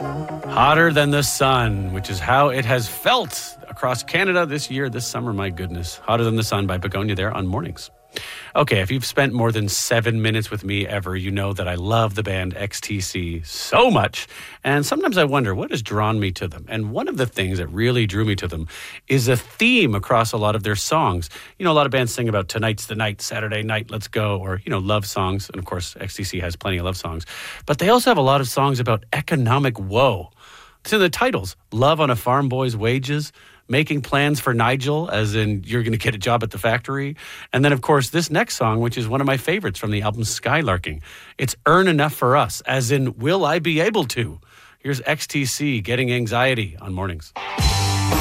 Hotter than the sun, which is how it has felt across Canada this year, this summer, my goodness. Hotter Than the Sun by Begonia there on Mornings. Okay, if you've spent more than 7 minutes with me ever, you know that I love the band XTC so much. And sometimes I wonder, what has drawn me to them? And one of the things that really drew me to them is a theme across a lot of their songs. You know, a lot of bands sing about tonight's the night, Saturday night, let's go, or, you know, love songs. And of course, XTC has plenty of love songs. But they also have a lot of songs about economic woe. It's in the titles, Love on a Farm Boy's Wages, Making Plans for Nigel, as in you're going to get a job at the factory. And then, of course, this next song, which is one of my favorites from the album Skylarking. It's Earn Enough for Us, as in, will I be able to? Here's XTC, Getting Anxiety on Mornings.